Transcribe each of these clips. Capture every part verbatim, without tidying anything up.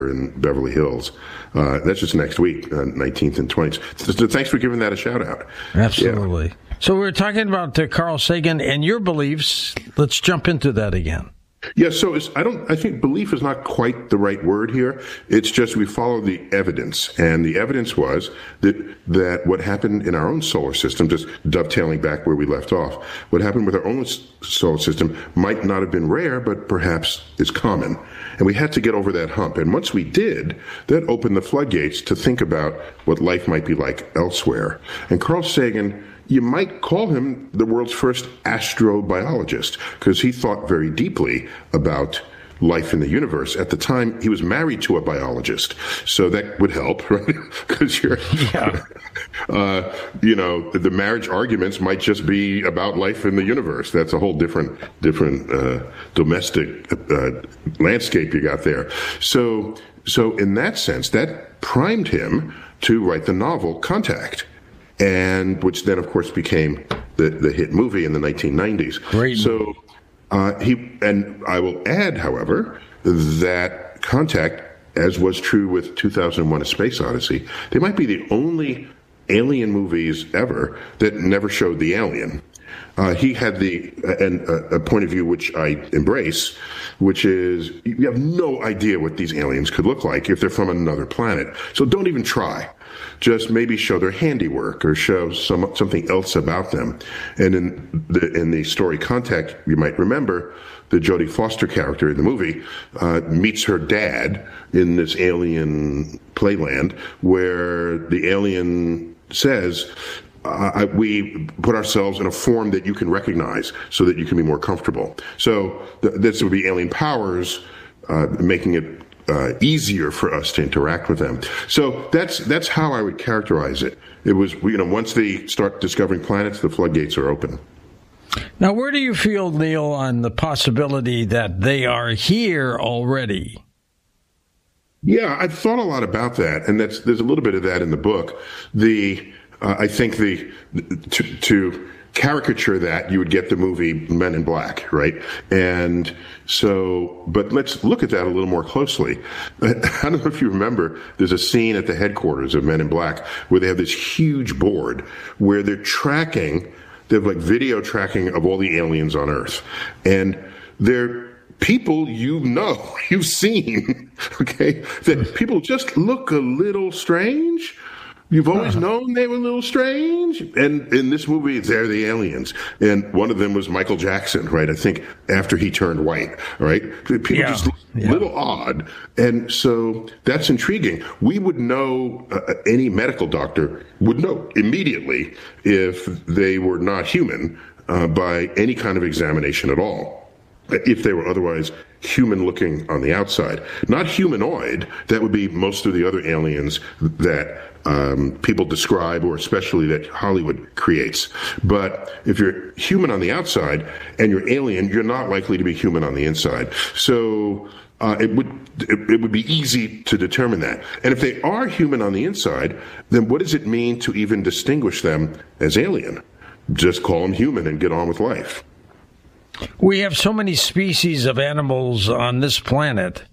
in Beverly Hills. Uh, that's just next week, uh, nineteenth and twentieth. So, so thanks for giving that a shout out. Absolutely. Yeah. So we were talking about uh, Carl Sagan and your beliefs. Let's jump into that again. Yeah, so it's, I don't. I think belief is not quite the right word here. It's just we follow the evidence, and the evidence was that that what happened in our own solar system, just dovetailing back where we left off, what happened with our own solar system might not have been rare, but perhaps is common, and we had to get over that hump. And once we did, that opened the floodgates to think about what life might be like elsewhere. And Carl Sagan, you might call him the world's first astrobiologist because he thought very deeply about life in the universe. At the time, he was married to a biologist, so that would help, right? Because you're, yeah. uh, you know, the marriage arguments might just be about life in the universe. That's a whole different, different uh, domestic uh, landscape you got there. So, so in that sense, that primed him to write the novel Contact. And which then, of course, became the, the hit movie in the nineteen nineties. Great. So uh, he and I will add, however, that Contact, as was true with two thousand one: A Space Odyssey, they might be the only alien movies ever that never showed the alien. Uh, he had the and uh, a point of view which I embrace, which is you have no idea what these aliens could look like if they're from another planet. So don't even try. Just maybe show their handiwork or show some something else about them. And in the in the story Contact, you might remember the Jodie Foster character in the movie uh, meets her dad in this alien playland, where the alien says, Uh, we put ourselves in a form that you can recognize so that you can be more comfortable. So th- this would be alien powers uh, making it uh, easier for us to interact with them. So that's that's how I would characterize it. It was, you know, once they start discovering planets, the floodgates are open. Now, where do you feel, Neil, on the possibility that they are here already? Yeah, I've thought a lot about that, and that's there's a little bit of that in the book. The Uh, I think the to, to caricature that, you would get the movie Men in Black, right? And so, but let's look at that a little more closely. I don't know if you remember, there's a scene at the headquarters of Men in Black where they have this huge board where they're tracking, they have like video tracking of all the aliens on Earth. And they're people you know, you've seen, okay? That people just look a little strange. You've always known they were a little strange. And in this movie, they're the aliens. And one of them was Michael Jackson, right? I think after he turned white, right? People yeah. just look yeah. a little odd. And so that's intriguing. We would know, uh, any medical doctor would know immediately if they were not human uh, by any kind of examination at all, if they were otherwise human-looking on the outside. Not humanoid. That would be most of the other aliens that um, people describe, or especially that Hollywood creates. But if you're human on the outside and you're alien, you're not likely to be human on the inside. So uh, it would it, it would be easy to determine that. And if they are human on the inside, then what does it mean to even distinguish them as alien? Just call them human and get on with life. We have so many species of animals on this planet.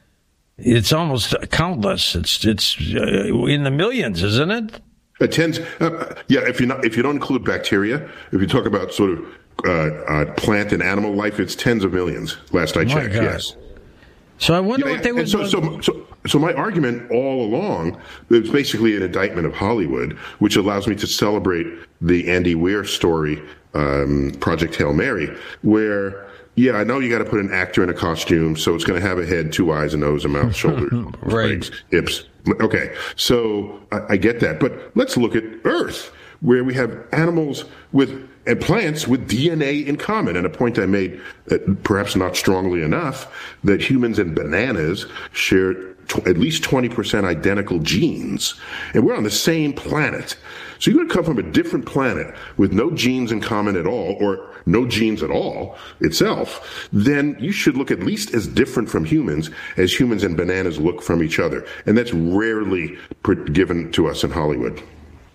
It's almost countless. It's it's uh, in the millions, isn't it? It tends, uh, yeah. If you not if you don't include bacteria, if you talk about sort of uh, uh, plant and animal life, it's tens of millions. Last I checked, yes. So I wonder yeah, what they would. So, so, so, so my argument all along is basically an indictment of Hollywood, which allows me to celebrate the Andy Weir story, um, Project Hail Mary, where, yeah, I know you got to put an actor in a costume, so it's going to have a head, two eyes, a nose, a mouth, shoulders, right. legs, hips. Okay, so I, I get that. But let's look at Earth, where we have animals with and plants with D N A in common. And a point I made, that perhaps not strongly enough, that humans and bananas share t- at least twenty percent identical genes. And we're on the same planet. So you're going to come from a different planet with no genes in common at all, or no genes at all itself, then you should look at least as different from humans as humans and bananas look from each other. And that's rarely given to us in Hollywood.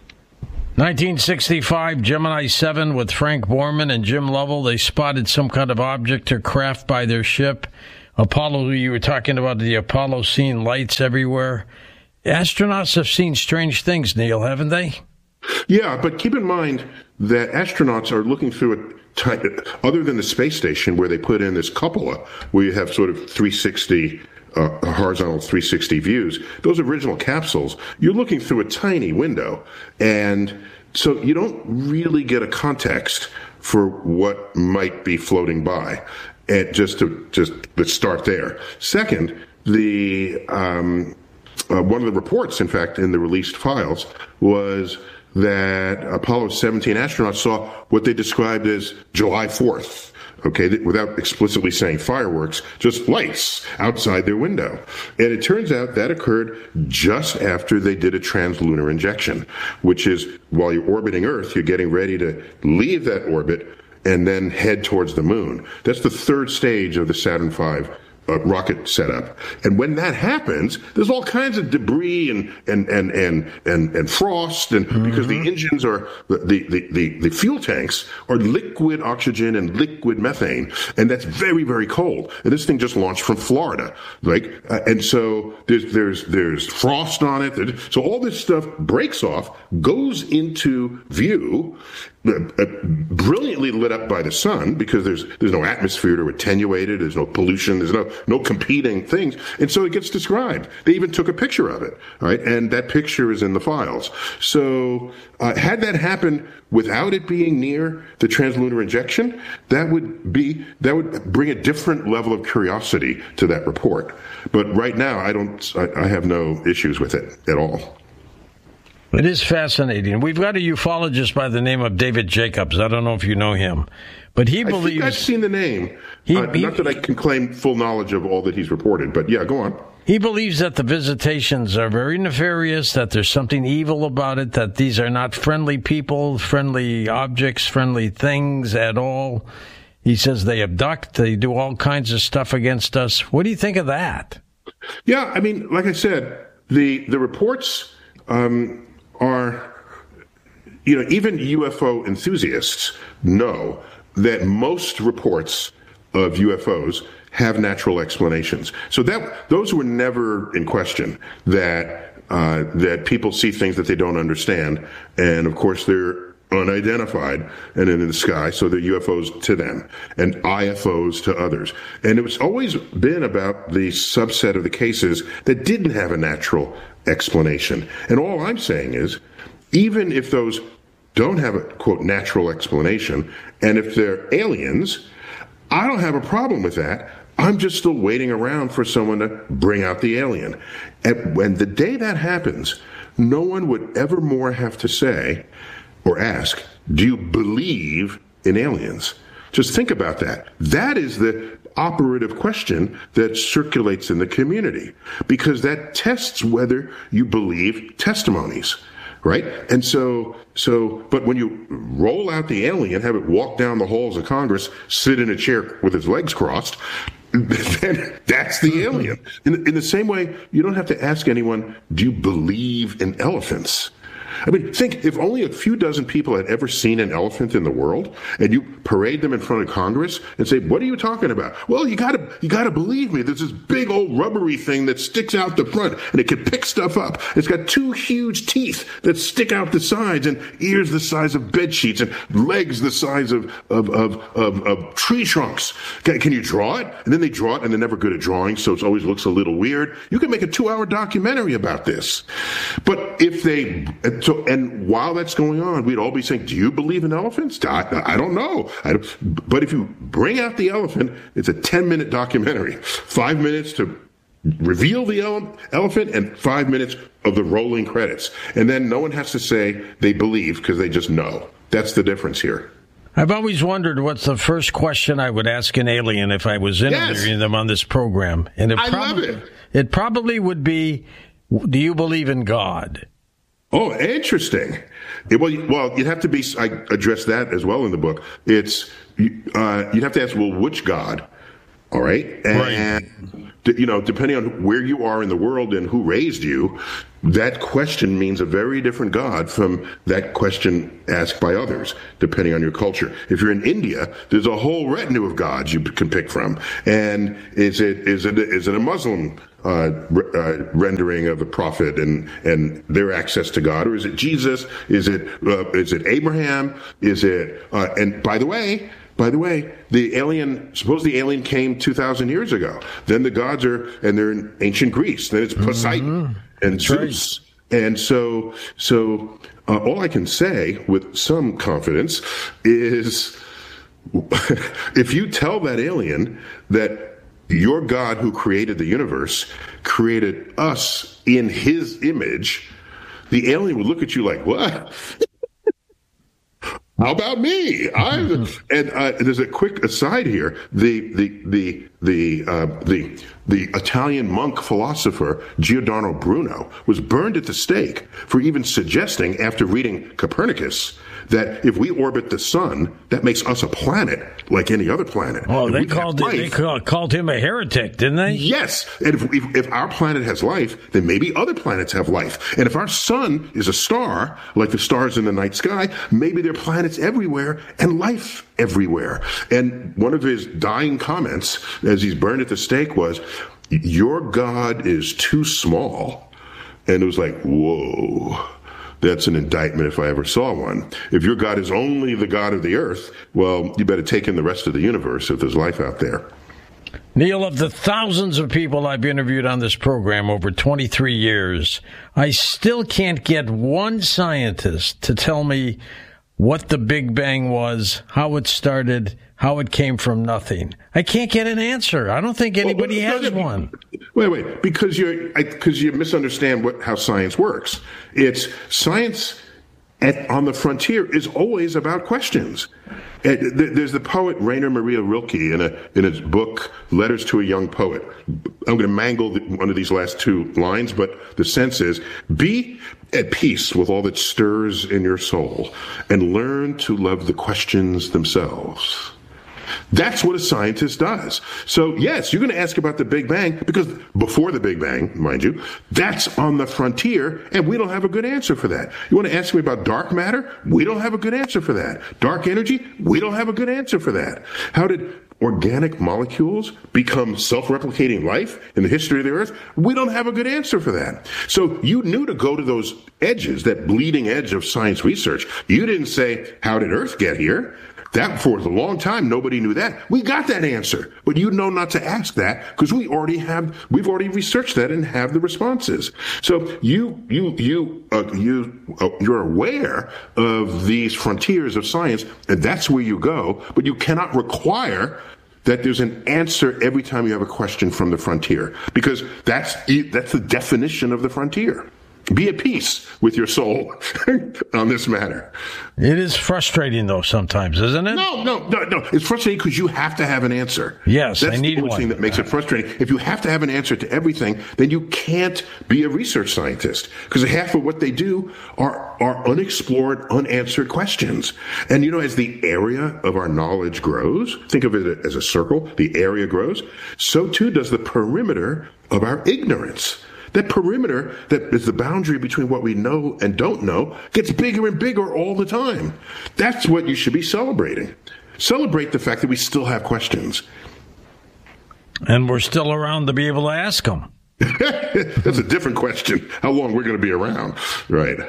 nineteen sixty-five, Gemini seven with Frank Borman and Jim Lovell. They spotted some kind of object or craft by their ship Apollo, you were talking about the Apollo seeing lights everywhere. Astronauts have seen strange things, Neil, haven't they? Yeah, but keep in mind that astronauts are looking through a t- other than the space station where they put in this cupola where you have sort of three sixty uh, horizontal three sixty views. Those original capsules, you're looking through a tiny window, and so you don't really get a context for what might be floating by. And just to just let's start there. Second, the um, uh, one of the reports, in fact, in the released files was that Apollo seventeen astronauts saw what they described as July fourth. Okay, without explicitly saying fireworks, just lights outside their window. And it turns out that occurred just after they did a translunar injection, which is while you're orbiting Earth, you're getting ready to leave that orbit and then head towards the moon. That's the third stage of the Saturn five uh, rocket setup. And when that happens, there's all kinds of debris and and and and and, and frost, and mm-hmm. because the engines are the, the the the fuel tanks are liquid oxygen and liquid methane, and that's very very cold. And this thing just launched from Florida, like, uh, and so there's there's there's frost on it. So all this stuff breaks off, goes into view. Uh, brilliantly lit up by the sun because there's there's no atmosphere to attenuate it, there's no pollution, there's no no competing things, and so it gets described. They even took a picture of it, right? And that picture is in the files. So uh, had that happened without it being near the translunar injection, that would be that would bring a different level of curiosity to that report. But right now, I don't, I, I have no issues with it at all. It is fascinating. We've got a ufologist by the name of David Jacobs. I don't know if you know him, but he believes... I think I've seen the name. He, uh, he, not that I can claim full knowledge of all that he's reported, but yeah, go on. He believes that the visitations are very nefarious, that there's something evil about it, that these are not friendly people, friendly objects, friendly things at all. He says they abduct, they do all kinds of stuff against us. What do you think of that? Yeah, I mean, like I said, the, the reports... Um, are, you know, even U F O enthusiasts know that most reports of U F Os have natural explanations. So that those were never in question, that uh, that people see things that they don't understand, and of course they're unidentified and in the sky, so they're U F Os to them and I F Os to others. And it's always been about the subset of the cases that didn't have a natural explanation. And all I'm saying is, even if those don't have a, quote, natural explanation, and if they're aliens, I don't have a problem with that. I'm just still waiting around for someone to bring out the alien. And when the day that happens, no one would ever more have to say or ask, do you believe in aliens? Just think about that. That is the operative question that circulates in the community, because that tests whether you believe testimonies, right? And so, so, but when you roll out the alien, have it walk down the halls of Congress, sit in a chair with his legs crossed, then that's the alien. In, in the same way, you don't have to ask anyone, do you believe in elephants? I mean, think, if only a few dozen people had ever seen an elephant in the world, and you parade them in front of Congress and say, what are you talking about? Well, you gotta, you gotta believe me. There's this big old rubbery thing that sticks out the front, and it can pick stuff up. It's got two huge teeth that stick out the sides, and ears the size of bed sheets, and legs the size of, of, of, of, of tree trunks. Can, can you draw it? And then they draw it, and they're never good at drawing, so it always looks a little weird. You can make a two-hour documentary about this. But if they... So, and while that's going on, we'd all be saying, do you believe in elephants? I, I don't know. I don't, but if you bring out the elephant, it's a ten-minute documentary. Five minutes to reveal the ele- elephant and five minutes of the rolling credits. And then no one has to say they believe because they just know. That's the difference here. I've always wondered what's the first question I would ask an alien if I was interviewing yes. them on this program. And it I probably, love it. It probably would be, do you believe in God? Oh, interesting. It, well, well, you'd have to be, I address that as well in the book. It's, uh, you'd have to ask, well, which God? All right. And right. you know, depending on where you are in the world and who raised you, that question means a very different God from that question asked by others, depending on your culture. If you're in India, there's a whole retinue of gods you can pick from. And is it is it is it a Muslim uh, uh, rendering of a prophet and and their access to God, or is it Jesus? Is it uh, is it Abraham? Is it uh, and by the way. By the way, the alien, suppose the alien came two thousand years ago. Then the gods are, and they're in ancient Greece. Then it's Poseidon mm-hmm. and That's Zeus. Right. And so, so uh, all I can say with some confidence is if you tell that alien that your God who created the universe created us in his image, the alien would look at you like, what? How about me? I and uh, there's a quick aside here. The the the the uh, the the Italian monk philosopher Giordano Bruno was burned at the stake for even suggesting, after reading Copernicus, that if we orbit the sun, that makes us a planet like any other planet. Oh, they called it, they call, called him a heretic, didn't they? Yes. And if, if if our planet has life, then maybe other planets have life. And if our sun is a star, like the stars in the night sky, maybe there are planets everywhere and life everywhere. And one of his dying comments as he's burned at the stake was, "Your God is too small." And it was like, whoa. That's an indictment if I ever saw one. If your God is only the God of the earth, well, you better take in the rest of the universe if there's life out there. Neil, of the thousands of people I've interviewed on this program over twenty-three years, I still can't get one scientist to tell me what the Big Bang was, how it started, how it came from nothing. I can't get an answer. I don't think anybody well, has one. Wait, wait, because you're because you misunderstand what how science works. It's science at, on the frontier is always about questions. And there's the poet Rainer Maria Rilke in a in his book Letters to a Young Poet. I'm going to mangle the, one of these last two lines, but the sense is: be at peace with all that stirs in your soul, and learn to love the questions themselves. That's what a scientist does. So, yes, you're going to ask about the Big Bang because before the Big Bang, mind you, that's on the frontier, and we don't have a good answer for that. You want to ask me about dark matter? We don't have a good answer for that. Dark energy? We don't have a good answer for that. How did organic molecules become self-replicating life in the history of the earth? We don't have a good answer for that. So you knew to go to those edges, that bleeding edge of science research. You didn't say, how did Earth get here? That for a long time, nobody knew that. We got that answer, but you know not to ask that because we already have, we've already researched that and have the responses. So you, you, you, uh, you, uh, you're aware of these frontiers of science, and that's where you go. But you cannot require that there's an answer every time you have a question from the frontier, because that's that's the definition of the frontier. Be at peace with your soul on this matter. It is frustrating, though, sometimes, isn't it? No, no, no, no. It's frustrating because you have to have an answer. Yes, That's I need the only one. thing that makes it frustrating. If you have to have an answer to everything, then you can't be a research scientist because half of what they do are, are unexplored, unanswered questions. And, you know, as the area of our knowledge grows, think of it as a circle, the area grows, so too does the perimeter of our ignorance. That perimeter that is the boundary between what we know and don't know gets bigger and bigger all the time. That's what you should be celebrating. Celebrate the fact that we still have questions. And we're still around to be able to ask them. That's a different question, how long we're going to be around. Right.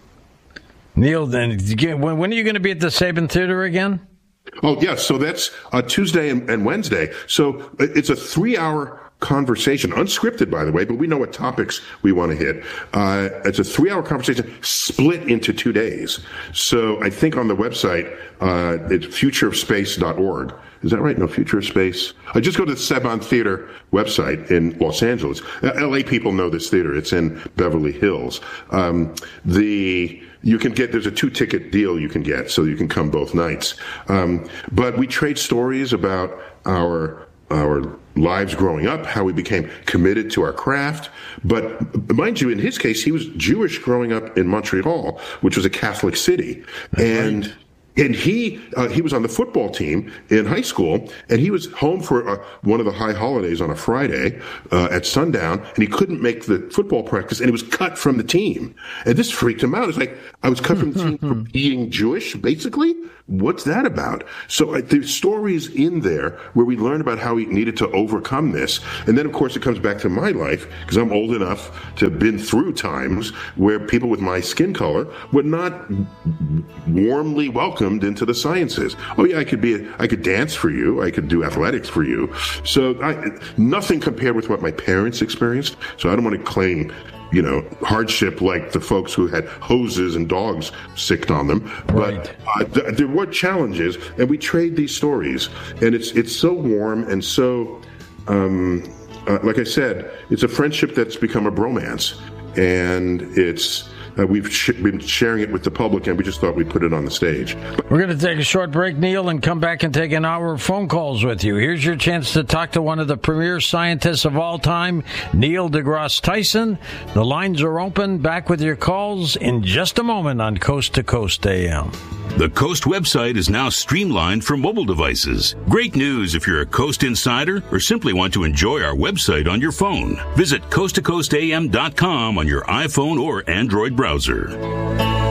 Neil, then, when are you going to be at the Saban Theater again? Oh, yes. So that's uh, Tuesday and, and Wednesday. So it's a three-hour conversation, unscripted, by the way, but we know what topics we want to hit. Uh, it's a three-hour conversation split into two days. So I think on the website, uh, it's future of space dot org. Is that right? No, Future of Space. I just go to the Saban Theater website in Los Angeles. Uh, L A people know this theater. It's in Beverly Hills. Um, the You can get, there's a two-ticket deal you can get, so you can come both nights. Um, but we trade stories about our our lives growing up, how we became committed to our craft. But mind you, in his case, he was Jewish growing up in Montreal, which was a Catholic city. And And he uh, he was on the football team in high school, and he was home for uh, one of the high holidays on a Friday uh, at sundown, and he couldn't make the football practice, and he was cut from the team. And this freaked him out. It's like, I was cut from the team for being Jewish, basically? What's that about? So uh, there's stories in there where we learn about how he needed to overcome this. And then, of course, it comes back to my life, because I'm old enough to have been through times where people with my skin color were not warmly welcomed into the sciences. Oh, yeah, I could be, a, I could dance for you. I could do athletics for you. So I, nothing compared with what my parents experienced. So I don't want to claim, you know, hardship like the folks who had hoses and dogs sicked on them. Right. But uh, th- there were challenges, and we trade these stories. And it's it's so warm and so, um, uh, like I said, it's a friendship that's become a bromance. And it's uh, we've sh- been sharing it with the public, and we just thought we'd put it on the stage. We're going to take a short break, Neil, and come back and take an hour of phone calls with you. Here's your chance to talk to one of the premier scientists of all time, Neil deGrasse Tyson. The lines are open. Back with your calls in just a moment on Coast to Coast A M. The Coast website is now streamlined for mobile devices. Great news if you're a Coast insider or simply want to enjoy our website on your phone. Visit coast to coast a m dot com on your iPhone or Android browser.